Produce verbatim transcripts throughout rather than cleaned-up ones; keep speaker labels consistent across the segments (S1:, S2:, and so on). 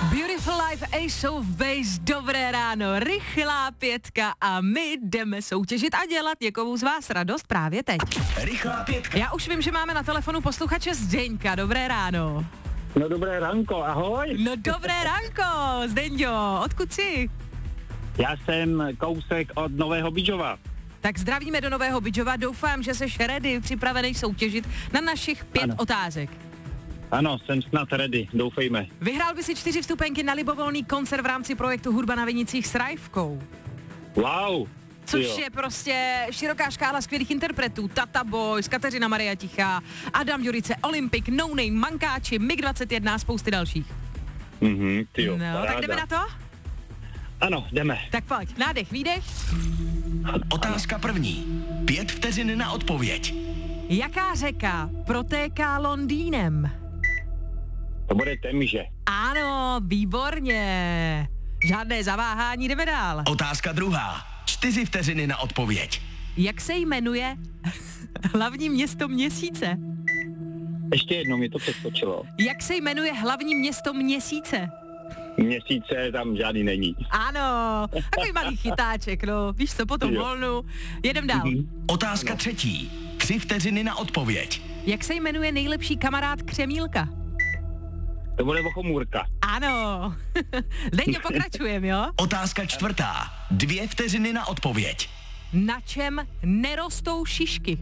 S1: Beautiful Life, Ace of Base, dobré ráno, rychlá pětka a my jdeme soutěžit a dělat někomu z vás radost právě teď.
S2: Rychlá pětka.
S1: Já už vím, že máme na telefonu posluchače Zdeňka, dobré ráno.
S3: No dobré ránko, ahoj.
S1: No dobré ránko, Zdeňo, odkud jsi?
S3: Já jsem kousek od Nového Bydžova.
S1: Tak zdravíme do Nového Bydžova, doufám, že jsi ready, připravený soutěžit na našich pět
S3: Ano.
S1: otázek.
S3: Ano, jsem snad ready, doufejme.
S1: Vyhrál by si čtyři vstupenky na libovolný koncert v rámci projektu Hudba na Vinicích s Rajvkou.
S3: Wow.
S1: Což
S3: jo.
S1: je prostě široká škála skvělých interpretů. Tata Boys, Kateřina Maria Tichá, Adam Jurice, Olympic, No Name, Mankáči, mig dvacet jedna a spousty dalších.
S3: Mhm, tyjo,
S1: No,
S3: paráda.
S1: tak jdeme na to?
S3: Ano, jdeme.
S1: Tak pojď, nádech, výdech.
S2: Otázka první. Pět vteřin na odpověď.
S1: Jaká řeka protéká Londýnem?
S3: To bude Temže.
S1: Ano, výborně. Žádné zaváhání, jdeme dál.
S2: Otázka druhá. Čtyři vteřiny na odpověď.
S1: Jak se jmenuje hlavní město měsíce?
S3: Ještě jednou mi to přeskočilo.
S1: Jak se jmenuje hlavní město měsíce?
S3: Měsíce tam žádný není.
S1: Ano, takový malý chytáček, no. Víš co, potom
S3: Jo.
S1: volnu. Jedem dál.
S3: Mhm.
S2: Otázka třetí. Tři vteřiny na odpověď.
S1: Jak se jmenuje nejlepší kamarád Křemílka?
S3: To bude Bochomůrka.
S1: Ano. Zdeňo, pokračujem, jo?
S2: Otázka čtvrtá. Dvě vteřiny na odpověď.
S1: Na čem nerostou šišky?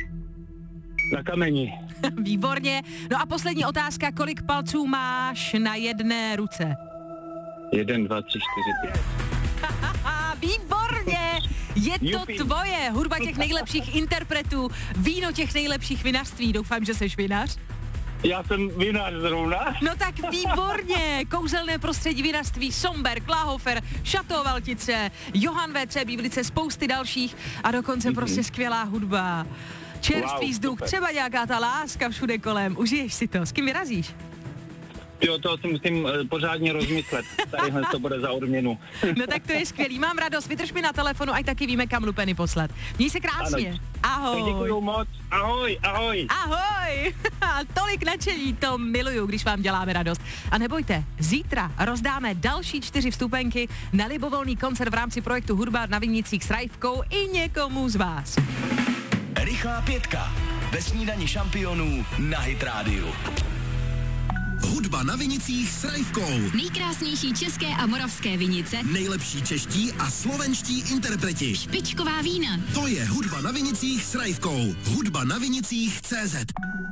S3: Na kameni.
S1: Výborně. No a poslední otázka, kolik palců máš na jedné ruce?
S3: Jeden, dva, tři, čtyři, pět.
S1: Haha, výborně. Je to
S3: Jupi.
S1: tvoje. Hudba těch nejlepších interpretů, víno těch nejlepších vinařství. Doufám, že jsi vinař.
S3: Já jsem vinař zrovna.
S1: No tak výborně, kouzelné prostředí vinařství, Somberg, Láhofer, Chateau Valtice, Johann V C Bíblice, spousty dalších a dokonce mm-hmm. prostě skvělá hudba. Čerstvý
S3: Wow,
S1: vzduch,
S3: super.
S1: třeba nějaká ta láska všude kolem, užiješ si to, s kým vyrazíš?
S3: Jo, to si musím uh, pořádně rozmyslet. Tadyhle to bude za odměnu.
S1: No tak to je skvělý, mám radost, vydrž mi na telefonu, ať taky víme, kam lupeny poslat. Měj se krásně,
S3: Ano.
S1: ahoj.
S3: Tak děkuju moc. Ahoj, ahoj.
S1: Ahoj! Tolik nadšení, to miluju, když vám děláme radost. A nebojte, zítra rozdáme další čtyři vstupenky na libovolný koncert v rámci projektu Hudba na Vinicích s Rajvkou i někomu z vás.
S2: Rychlá pětka. Ve snídani šampionů na Hit Radio.
S4: Hudba na Vinicích s Rajvkou.
S5: Nejkrásnější české a moravské vinice,
S4: Nejlepší čeští a slovenští interpreti.
S5: špičková vína.
S4: To je Hudba na Vinicích s Rajvkou. Hudba na Vinicích tečka cé zet.